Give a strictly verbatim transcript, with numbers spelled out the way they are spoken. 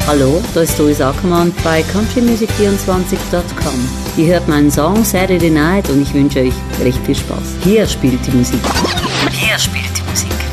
Hallo, da ist Louis Ackermann bei country music vierundzwanzig Punkt com. Ihr hört meinen Song Saturday Night und ich wünsche euch recht viel Spaß. Hier spielt die Musik. Hier spielt die Musik.